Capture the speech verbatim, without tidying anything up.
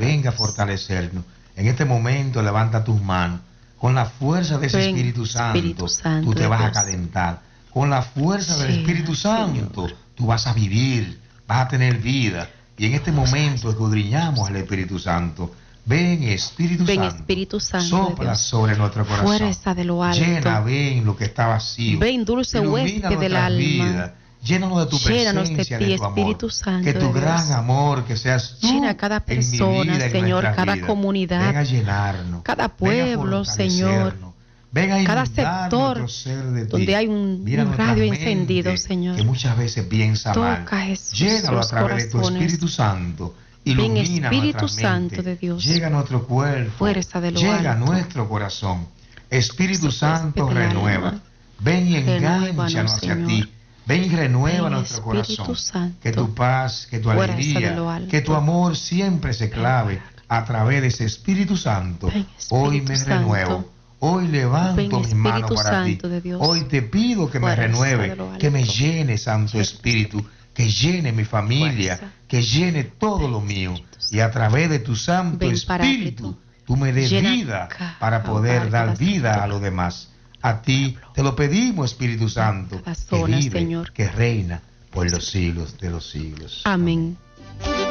venga a fortalecernos. En este momento levanta tus manos. Con la fuerza de ese Ven, Espíritu Santo, Espíritu Santo tú te de vas a Dios. calentar. Con la fuerza del Sí, Espíritu Santo, Señor. tú vas a vivir, vas a tener vida. Y en este momento escudriñamos al Espíritu Santo. Ven, Espíritu Ven, Santo. Espíritu Santo de Sopla Dios. sobre nuestro corazón. Fuerza de lo alto. Llena, ven lo que está vacío. Ven, dulce Ilumina huésped del nuestras alma. vidas. Llénanos de tu Llénanos de presencia, ti, de tu amor. Espíritu Santo Que tu de gran Dios. amor, que seas tú Llena a cada en mi persona, vida, en Señor, nuestras cada vidas. comunidad, Ven a llenarnos. cada Ven a pueblo, Señor, fortalecernos. Ven a cada inundar sector nuestro ser de ti. donde hay un, Mira un nuestra radio mente, encendido, Señor. que muchas veces piensa mal. Toca, Jesús, Llénalo a los través de tu corazones. Espíritu Santo. Ven, Ilumina Espíritu nuestras Santo mentes. de Dios. Llega a nuestro cuerpo. Fuerza de lo Llega a alto. nuestro corazón. Espíritu Ese Santo, huésped del renueva. alma. Ven y Renuévanos, engánchanos hacia Señor. ti. Ven y renueva Ven, nuestro Espíritu corazón. Santo. Que tu paz, que tu Fuerza alegría, de lo alto. que tu amor siempre se clave a través de ese Espíritu Santo. Ven, Hoy Espíritu me Santo. renuevo. Hoy levanto Ven, mis manos Espíritu para ti. Santo de Dios. Hoy te pido que me Fuerza de renueve, lo que me alto. llene, Santo Llena. Espíritu, que llene mi familia, Fuerza. que llene todo lo mío. Y a través de tu Santo Ven, Espíritu, Paráclito. tú me des Llena vida cada para poder hogar, dar cada vida sector. a los demás. A ti te lo pedimos, Espíritu Santo, Cada que zona, vive, Señor. que reina por los siglos de los siglos. Amén.